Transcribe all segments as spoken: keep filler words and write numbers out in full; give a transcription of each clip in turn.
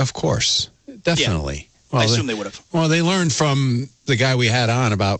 Of course. Definitely. Yeah, well, I assume they, they would have. Well, they learned from the guy we had on about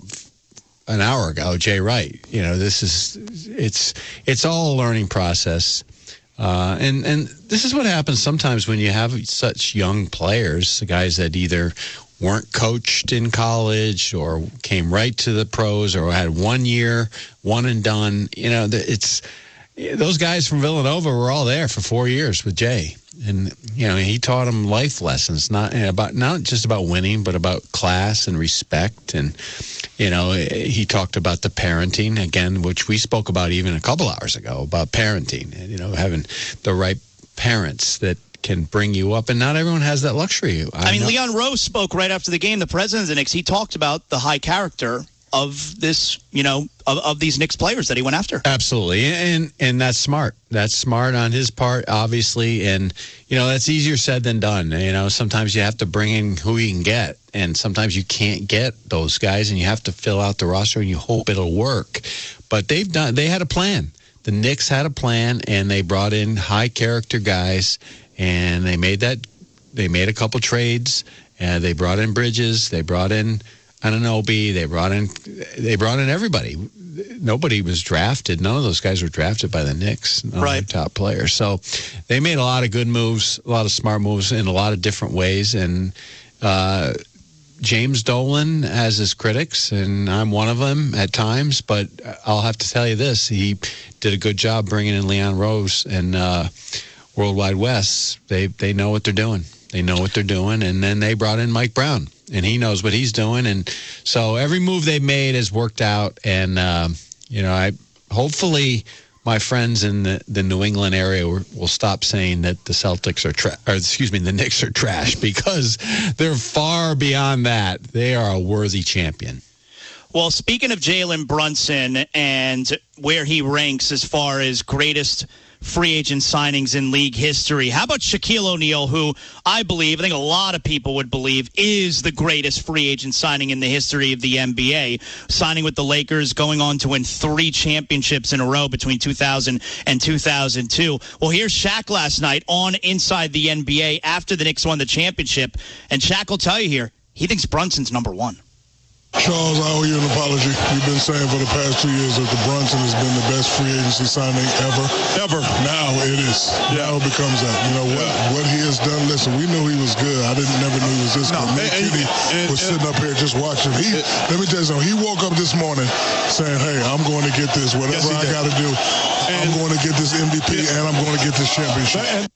an hour ago, Jay Wright. You know, this is, it's, it's all a learning process. Uh, and, and this is what happens sometimes when you have such young players, the guys that either weren't coached in college or came right to the pros or had one year, one and done. You know, it's those guys from Villanova were all there for four years with Jay. And, you know, he taught them life lessons, not about not just about winning, but about class and respect. And, you know, he talked about the parenting, again, which we spoke about even a couple hours ago, about parenting, and, you know, having the right parents that can bring you up. And not everyone has that luxury. I, I mean, know. Leon Rose spoke right after the game, the president of the Knicks. He talked about the high character of this, you know, of, of these Knicks players that he went after. Absolutely. And and that's smart. That's smart on his part, obviously. And, you know, that's easier said than done. You know, sometimes you have to bring in who you can get. And sometimes you can't get those guys and you have to fill out the roster and you hope it'll work. But they've done, they had a plan. The Knicks had a plan and they brought in high character guys and they made that, they made a couple trades and they brought in Bridges. They brought in Anunoby, they brought in they brought in everybody. Nobody was drafted. None of those guys were drafted by the Knicks, none right. of their top players. So they made a lot of good moves, a lot of smart moves in a lot of different ways. And uh, James Dolan has his critics, and I'm one of them at times. But I'll have to tell you this: he did a good job bringing in Leon Rose and uh, Worldwide West. They they know what they're doing. They know what they're doing, and then they brought in Mike Brown. And he knows what he's doing, and so every move they've made has worked out. And uh, you know, I hopefully my friends in the, the New England area will, will stop saying that the Celtics are, tra- or excuse me, the Knicks are trash, because they're far beyond that. They are a worthy champion. Well, speaking of Jalen Brunson and where he ranks as far as greatest free agent signings in league history, how about Shaquille O'Neal, who I believe, I think a lot of people would believe, is the greatest free agent signing in the history of the N B A, signing with the Lakers, going on to win three championships in a row between two thousand and two thousand two. Well, here's Shaq last night on Inside the N B A after the Knicks won the championship, and Shaq will tell you here, he thinks Brunson's number one. Charles, I owe you an apology. You've been saying for the past two years that the Brunson has been the best free agency signing ever. Ever. Now it is. Yeah. Now it becomes that. You know, what yeah. what he has done, listen, we knew he was good. I didn't never knew he was this no, good. Nate Kitty was and, sitting up here just watching. He, it, let me tell you something. He woke up this morning saying, hey, I'm going to get this. Whatever yes, I got to do, and, I'm going to get this M V P yeah. and I'm going to get this championship.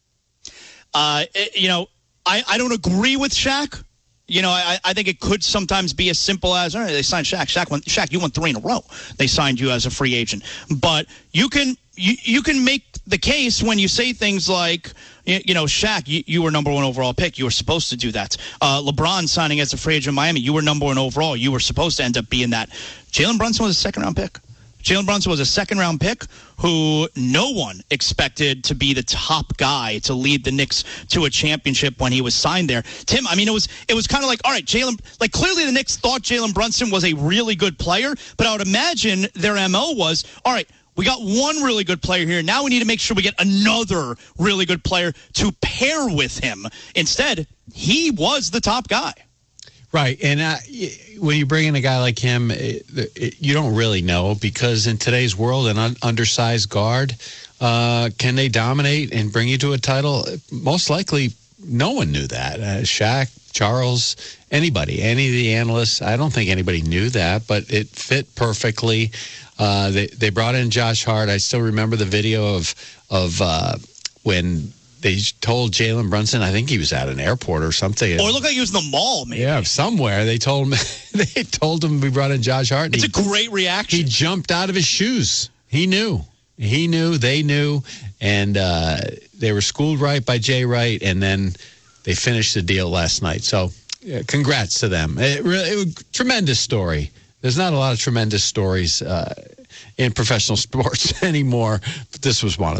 Uh, you know, I, I don't agree with Shaq. You know, I, I think it could sometimes be as simple as, all right, they signed Shaq. Shaq, won, Shaq, you won three in a row. They signed you as a free agent. But you can you, you can make the case when you say things like, you, you know, Shaq, you, you were number one overall pick. You were supposed to do that. Uh, LeBron signing as a free agent in Miami. You were number one overall. You were supposed to end up being that. Jalen Brunson was a second-round pick. Jalen Brunson was a second-round pick who no one expected to be the top guy to lead the Knicks to a championship when he was signed there. Tim, I mean, it was it was kind of like, all right, Jalen, like clearly the Knicks thought Jalen Brunson was a really good player, but I would imagine their M O was, all right, we got one really good player here. Now we need to make sure we get another really good player to pair with him. Instead, he was the top guy. Right, and uh, when you bring in a guy like him, it, it, you don't really know, because in today's world, an un- undersized guard, uh, can they dominate and bring you to a title? Most likely, no one knew that. Uh, Shaq, Charles, anybody, any of the analysts, I don't think anybody knew that, but it fit perfectly. Uh, they they brought in Josh Hart. I still remember the video of of uh, when they told Jalen Brunson, I think he was at an airport or something. Or it looked like he was in the mall, maybe. Yeah, somewhere. They told him they told him we brought in Josh Hart. It's he, a great reaction. He jumped out of his shoes. He knew. He knew. They knew. And uh, they were schooled right by Jay Wright, and then they finished the deal last night. So yeah, congrats to them. It really, it was a tremendous story. There's not a lot of tremendous stories uh, in professional sports anymore, but this was one of them.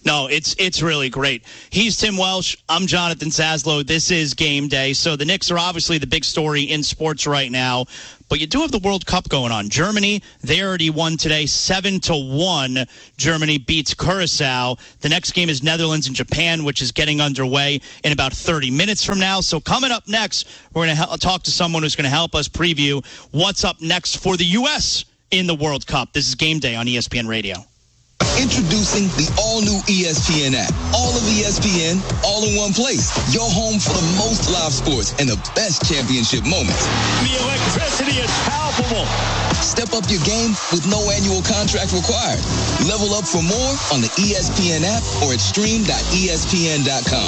No, it's it's really great. He's Tim Welsh. I'm Jonathan Zaslow. This is Game Day. So the Knicks are obviously the big story in sports right now, but you do have the World Cup going on. Germany, they already won today, seven to one. Germany beats Curacao. The next game is Netherlands and Japan, which is getting underway in about thirty minutes from now. So coming up next, we're going to ha- talk to someone who's going to help us preview what's up next for the U S in the World Cup. This is Game Day on E S P N Radio. Introducing the all-new E S P N app. All of E S P N, all in one place. Your home for the most live sports and the best championship moments. The electricity is palpable. Step up your game with no annual contract required. Level up for more on the E S P N app or at stream dot E S P N dot com.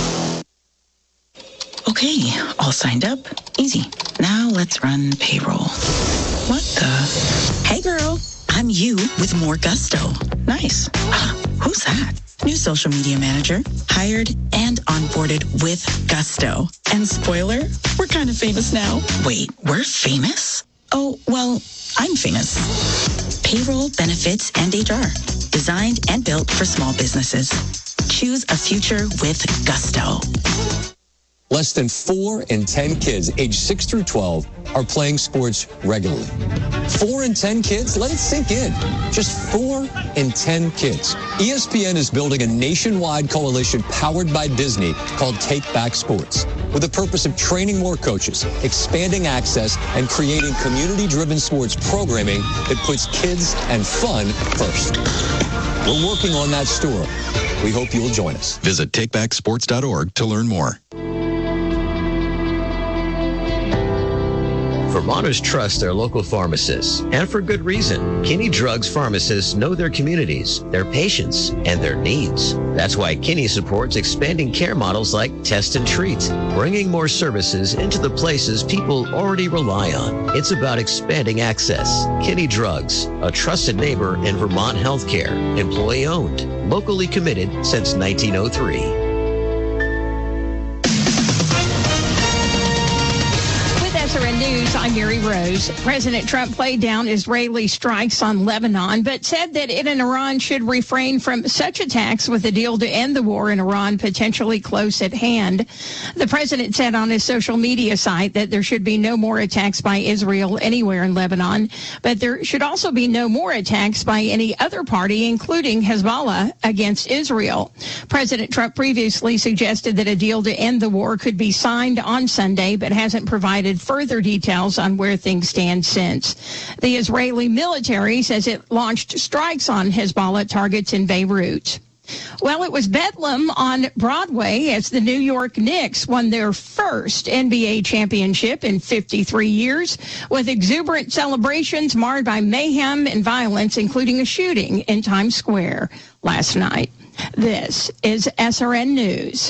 Okay, all signed up. Easy. Now let's run payroll. What the? Hey, girl. I'm you with more gusto. Nice. Ah, who's that? New social media manager. Hired and onboarded with gusto. And spoiler, we're kind of famous now. Wait, we're famous? Oh, well, I'm famous. Payroll, benefits, and H R. Designed and built for small businesses. Choose a future with gusto. Less than four in ten kids aged six through twelve are playing sports regularly. Four in ten kids? Let it sink in. Just four in ten kids. E S P N is building a nationwide coalition powered by Disney called Take Back Sports, with the purpose of training more coaches, expanding access, and creating community-driven sports programming that puts kids and fun first. We're working on that story. We hope you'll join us. Visit take back sports dot org to learn more. Vermonters trust their local pharmacists, and for good reason. Kinney Drugs pharmacists know their communities, their patients, and their needs. That's why Kinney supports expanding care models like Test and Treat, bringing more services into the places people already rely on. It's about expanding access. Kinney Drugs, a trusted neighbor in Vermont healthcare, employee-owned, locally committed since nineteen oh three. S R N News, I'm Mary Rose. President Trump played down Israeli strikes on Lebanon, but said that it and Iran should refrain from such attacks with a deal to end the war in Iran potentially close at hand. The president said on his social media site that there should be no more attacks by Israel anywhere in Lebanon, but there should also be no more attacks by any other party, including Hezbollah, against Israel. President Trump previously suggested that a deal to end the war could be signed on Sunday, but hasn't provided further Further details on where things stand since. The Israeli military says it launched strikes on Hezbollah targets in Beirut. Well, it was bedlam on Broadway as the New York Knicks won their first N B A championship in fifty-three years, with exuberant celebrations marred by mayhem and violence, including a shooting in Times Square last night. This is S R N News.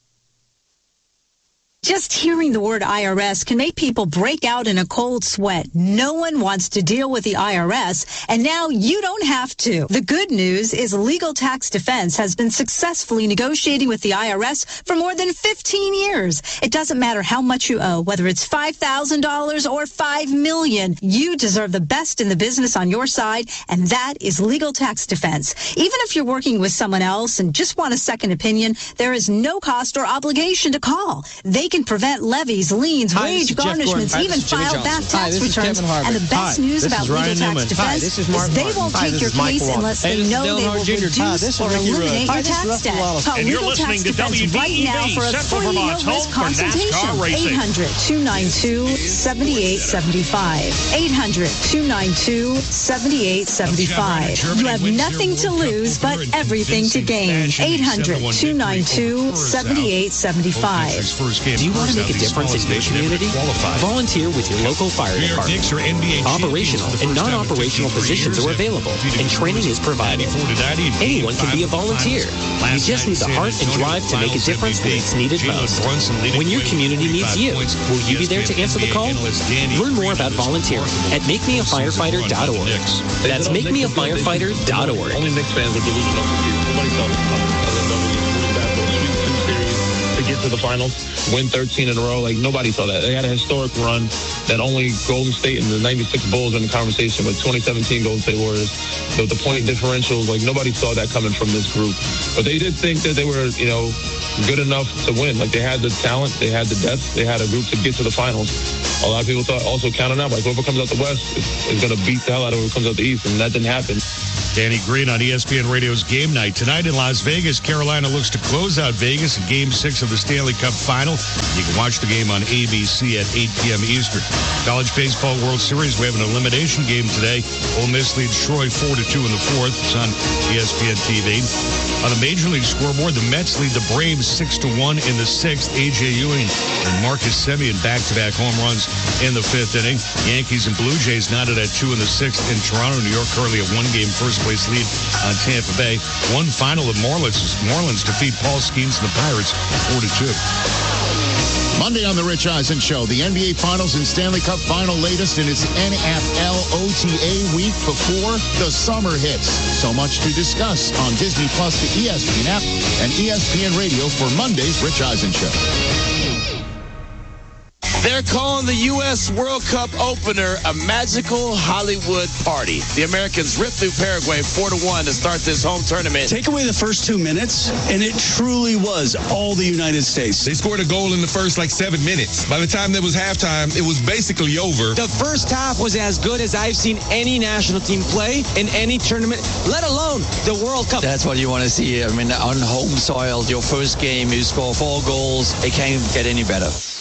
Just hearing the word I R S can make people break out in a cold sweat. No one wants to deal with the I R S, and now you don't have to. The good news is Legal Tax Defense has been successfully negotiating with the I R S for more than fifteen years. It doesn't matter how much you owe, whether it's five thousand dollars or five million dollars. You deserve the best in the business on your side, and that is Legal Tax Defense. Even if you're working with someone else and just want a second opinion, there is no cost or obligation to call. They can prevent levies, liens, Hi, wage garnishments, Hi, even file back tax Hi, returns. And the best Hi, news about Ryan Legal Newman. Tax Hi, Defense this is, is they won't Hi, take your case unless hey, they know they will Junior. reduce Hi, or eliminate your Hi, tax debt. Call and Legal Tax Defense right now for a free no-risk consultation. eight hundred, two nine two, seven eight seven five. eight hundred, two nine two, seven eight seven five. You have nothing to lose but everything to gain. eight hundred, two nine two, seven eight seven five. Do you want to make a difference in your community? Volunteer with your local fire department. Operational and non-operational positions are available, and training is provided. Anyone can be a volunteer. You just need the heart and drive to make a difference when it's needed most. When your community needs you, will you be there to answer the call? Learn more about volunteering at make me a firefighter dot org. That's make me a firefighter dot org. Only Knicks fans will give you the number. Nobody else. To get to the finals, win thirteen in a row. Like, nobody saw that. They had a historic run that only Golden State and the ninety-six Bulls are in the conversation with twenty seventeen Golden State Warriors. So the point differentials, like, nobody saw that coming from this group. But they did think that they were, you know, good enough to win. Like, they had the talent, they had the depth, they had a group to get to the finals. A lot of people thought, also counting out, like, whoever comes out the West is, is going to beat the hell out of whoever comes out the East, and that didn't happen. Danny Green on E S P N Radio's Game Night. Tonight in Las Vegas, Carolina looks to close out Vegas in Game six of the Stanley Cup Final. You can watch the game on A B C at eight p.m. Eastern. College Baseball World Series, we have an elimination game today. Ole Miss leads Troy four to two in the fourth. It's on E S P N T V. On the Major League scoreboard, the Mets lead the Braves six to one in the sixth. A J Ewing and Marcus Semien back-to-back home runs in the fifth inning. Yankees and Blue Jays knotted at two in the sixth in Toronto. New York currently a one-game first place lead on Tampa Bay. One final of Marlins. Marlins defeat Paul Skeens and the Pirates four to two. Monday on the Rich Eisen Show, the N B A Finals and Stanley Cup Final latest in its N F L O T A week before the summer hits. So much to discuss on Disney Plus, the E S P N app, and E S P N Radio for Monday's Rich Eisen Show. They're calling the U S World Cup opener a magical Hollywood party. The Americans ripped through Paraguay four to one to start this home tournament. Take away the first two minutes, and it truly was all the United States. They scored a goal in the first, like, seven minutes. By the time there was halftime, it was basically over. The first half was as good as I've seen any national team play in any tournament, let alone the World Cup. That's what you want to see. I mean, on home soil, your first game, you score four goals. It can't get any better.